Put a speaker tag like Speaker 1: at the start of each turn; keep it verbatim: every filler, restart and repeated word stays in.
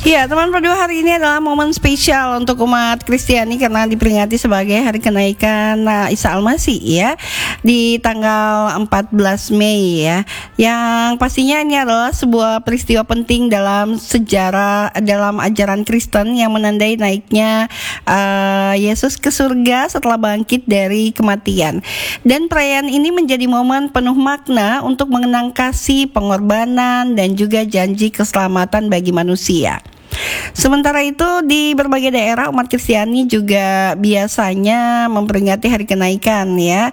Speaker 1: Ya, teman berdua, hari ini adalah momen spesial untuk umat Kristiani karena diperingati sebagai hari kenaikan nah, Isa Al-Masih ya, di tanggal empat belas Mei ya. Yang pastinya ini adalah sebuah peristiwa penting dalam sejarah, dalam ajaran Kristen yang menandai naiknya uh, Yesus ke surga setelah bangkit dari kematian. Dan perayaan ini menjadi momen penuh makna untuk mengenang kasih, pengorbanan, dan juga janji keselamatan bagi manusia. Sementara itu di berbagai daerah umat Kristiani juga biasanya memperingati hari kenaikan ya.